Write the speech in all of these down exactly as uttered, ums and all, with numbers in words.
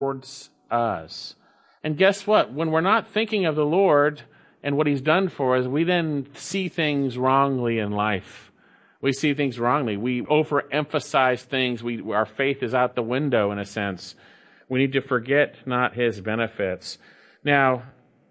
towards us. And guess what? When we're not thinking of the Lord and what he's done for us, we then see things wrongly in life. We see things wrongly. We overemphasize things. We, our faith is out the window in a sense. We need to forget not his benefits. Now,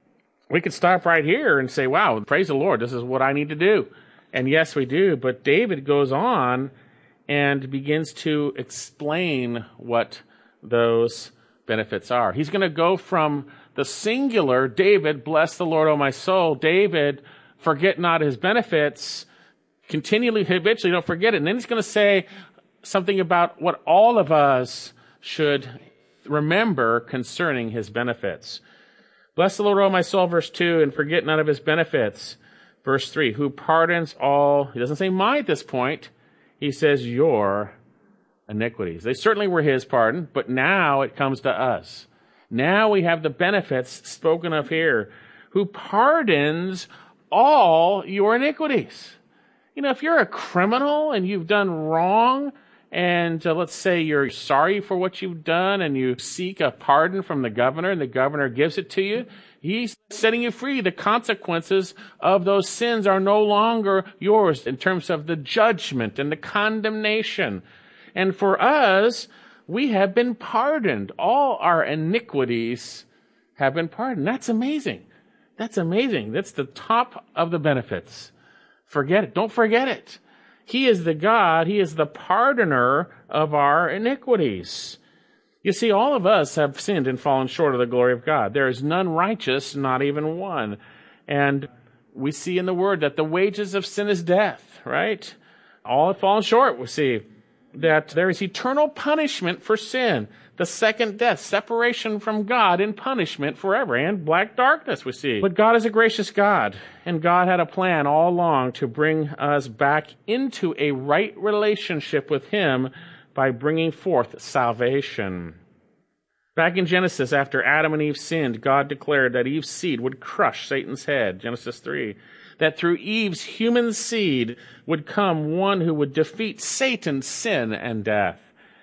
we could stop right here and say, wow, praise the Lord, this is what I need to do. And yes, we do. But David goes on and begins to explain what those benefits are. He's going to go from the singular, David, bless the Lord, O my soul, David, forget not his benefits, continually, habitually, don't forget it. And then he's going to say something about what all of us should remember concerning his benefits. Bless the Lord, O my soul, verse two, and forget none of his benefits. Verse three, who pardons all, he doesn't say my at this point, he says your iniquities. They certainly were his pardon, but now it comes to us. Now we have the benefits spoken of here. Who pardons all your iniquities. You know, if you're a criminal and you've done wrong, and uh, let's say you're sorry for what you've done and you seek a pardon from the governor and the governor gives it to you, he's setting you free. The consequences of those sins are no longer yours in terms of the judgment and the condemnation. And for us, we have been pardoned. All our iniquities have been pardoned. That's amazing. That's amazing. That's the top of the benefits. Forget it. Don't forget it. He is the God. He is the pardoner of our iniquities. You see, all of us have sinned and fallen short of the glory of God. There is none righteous, not even one. And we see in the Word that the wages of sin is death, right? All have fallen short, we see. That there is eternal punishment for sin. The second death, separation from God in punishment forever, and black darkness, we see. But God is a gracious God, and God had a plan all along to bring us back into a right relationship with him by bringing forth salvation. Back in Genesis, after Adam and Eve sinned, God declared that Eve's seed would crush Satan's head, Genesis three. That through Eve's human seed would come one who would defeat Satan, sin, and death.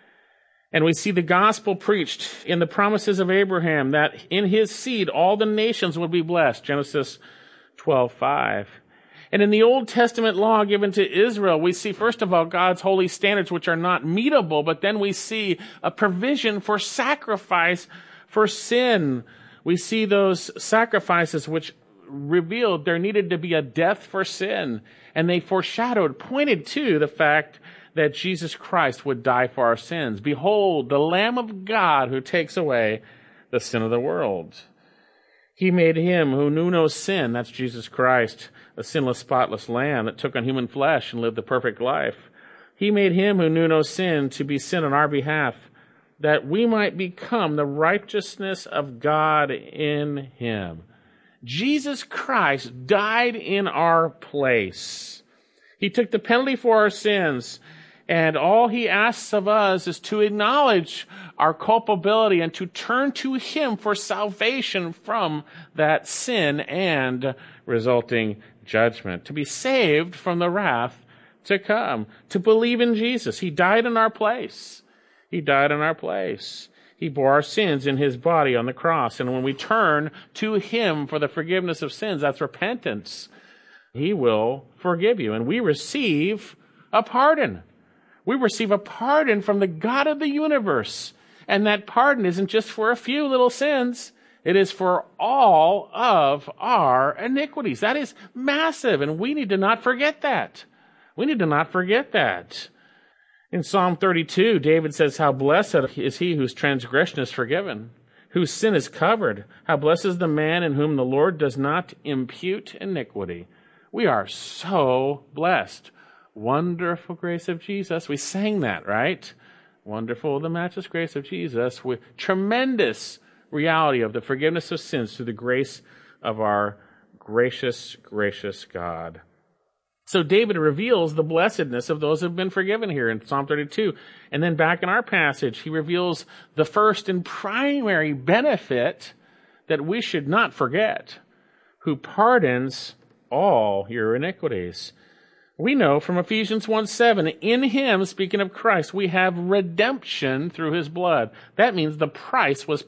And we see the gospel preached in the promises of Abraham that in his seed all the nations would be blessed, Genesis twelve five. And in the Old Testament law given to Israel, we see, first of all, God's holy standards, which are not meetable, but then we see a provision for sacrifice for sin. We see those sacrifices which revealed there needed to be a death for sin, and they foreshadowed, pointed to the fact that Jesus Christ would die for our sins. Behold, the Lamb of God who takes away the sin of the world. He made him who knew no sin, that's Jesus Christ, a sinless, spotless Lamb that took on human flesh and lived the perfect life. He made him who knew no sin to be sin on our behalf, that we might become the righteousness of God in him. Jesus Christ died in our place. He took the penalty for our sins, and all he asks of us is to acknowledge our culpability and to turn to him for salvation from that sin and resulting judgment, to be saved from the wrath to come, to believe in Jesus. He died in our place. He died in our place. He bore our sins in his body on the cross. And when we turn to him for the forgiveness of sins, that's repentance, he will forgive you. And we receive a pardon. We receive a pardon from the God of the universe. And that pardon isn't just for a few little sins. It is for all of our iniquities. That is massive, and we need to not forget that. We need to not forget that. In Psalm thirty-two, David says, how blessed is he whose transgression is forgiven, whose sin is covered. How blessed is the man in whom the Lord does not impute iniquity. We are so blessed. Wonderful grace of Jesus. We sang that, right? Wonderful the matchless grace of Jesus, with tremendous reality of the forgiveness of sins through the grace of our gracious, gracious God. So David reveals the blessedness of those who have been forgiven here in Psalm thirty-two. And then back in our passage, he reveals the first and primary benefit that we should not forget, who pardons all your iniquities. We know from Ephesians one seven, in him, speaking of Christ, we have redemption through his blood. That means the price was